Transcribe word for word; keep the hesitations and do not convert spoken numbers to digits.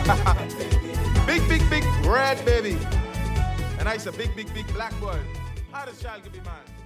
Big, big, big red baby. And I a big, big, big black boy. How does child can be man?